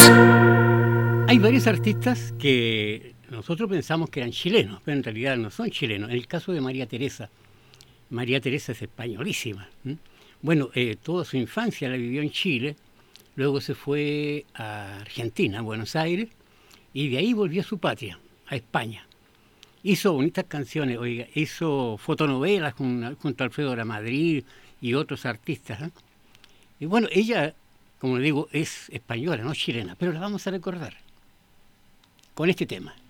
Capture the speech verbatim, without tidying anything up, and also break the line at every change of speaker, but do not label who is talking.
Hay varios artistas que nosotros pensamos que eran chilenos, pero en realidad no son chilenos. En el caso de María Teresa, María Teresa es españolísima. ¿m? Bueno, eh, toda su infancia la vivió en Chile, luego se fue a Argentina, a Buenos Aires, y de ahí volvió a su patria, a España. Hizo bonitas canciones, oiga, hizo fotonovelas con- junto a Alfredo Lamadrid y otros artistas. ¿eh? Y bueno, ella, como le digo, es española, no chilena, pero la vamos a recordar con este tema.